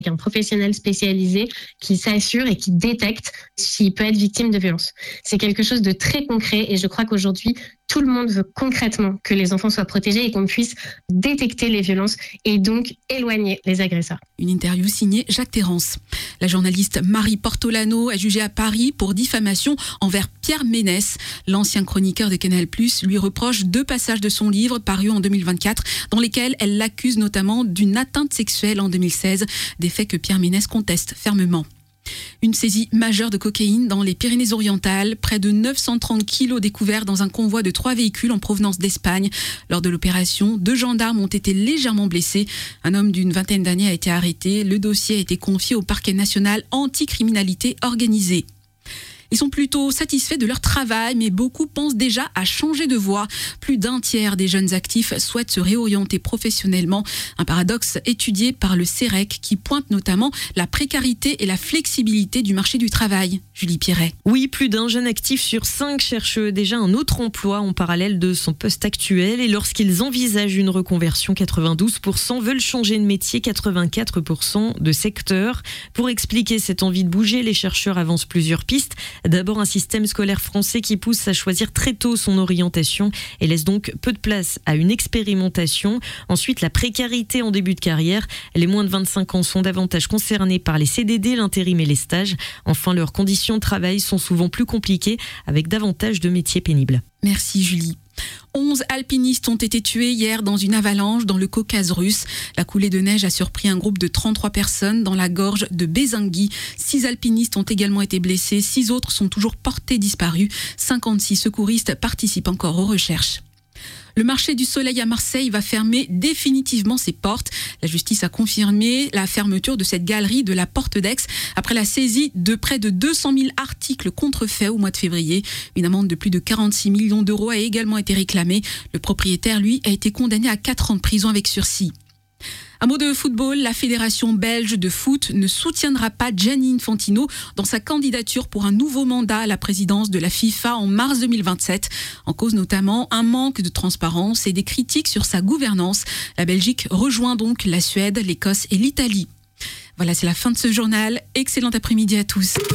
un professionnel spécialisé qui s'assure et qui détecte s'il peut être victime de violence. C'est quelque chose de très concret et je crois qu'aujourd'hui, tout le monde veut concrètement que les enfants soient protégés et qu'on puisse détecter les violences et donc éloigner les agresseurs. Une interview signée Jacques Terrance. La journaliste Marie Portolano est jugée à Paris pour diffamation envers Pierre Ménès. L'ancien chroniqueur de Canal+, lui reproche 2 passages de son livre paru en 2024 dans lesquels elle l'accuse notamment d'une atteinte sexuelle en 2016, des faits que Pierre Ménès conteste fermement. Une saisie majeure de cocaïne dans les Pyrénées-Orientales, près de 930 kilos découverts dans un convoi de 3 véhicules en provenance d'Espagne. Lors de l'opération, 2 gendarmes ont été légèrement blessés. Un homme d'une vingtaine d'années a été arrêté. Le dossier a été confié au parquet national anti-criminalité organisée. Ils sont plutôt satisfaits de leur travail, mais beaucoup pensent déjà à changer de voie. Plus d'un tiers des jeunes actifs souhaitent se réorienter professionnellement. Un paradoxe étudié par le CEREC qui pointe notamment la précarité et la flexibilité du marché du travail. Julie Pierret. Oui, plus d'un jeune actif sur 5 cherche déjà un autre emploi en parallèle de son poste actuel. Et lorsqu'ils envisagent une reconversion, 92% veulent changer de métier, 84% de secteur. Pour expliquer cette envie de bouger, les chercheurs avancent plusieurs pistes. D'abord, un système scolaire français qui pousse à choisir très tôt son orientation et laisse donc peu de place à une expérimentation. Ensuite, la précarité en début de carrière. Les moins de 25 ans sont davantage concernés par les CDD, l'intérim et les stages. Enfin, leurs conditions de travail sont souvent plus compliquées avec davantage de métiers pénibles. Merci Julie. 11 alpinistes ont été tués hier dans une avalanche dans le Caucase russe. La coulée de neige a surpris un groupe de 33 personnes dans la gorge de Bezingui. 6 alpinistes ont également été blessés. 6 autres sont toujours portés disparus. 56 secouristes participent encore aux recherches. Le marché du soleil à Marseille va fermer définitivement ses portes. La justice a confirmé la fermeture de cette galerie de la Porte d'Aix après la saisie de près de 200 000 articles contrefaits au mois de février. Une amende de plus de 46 millions d'euros a également été réclamée. Le propriétaire, lui, a été condamné à 4 ans de prison avec sursis. Un mot de football, la Fédération belge de foot ne soutiendra pas Gianni Infantino dans sa candidature pour un nouveau mandat à la présidence de la FIFA en mars 2027. En cause notamment un manque de transparence et des critiques sur sa gouvernance. La Belgique rejoint donc la Suède, l'Écosse et l'Italie. Voilà, c'est la fin de ce journal. Excellent après-midi à tous.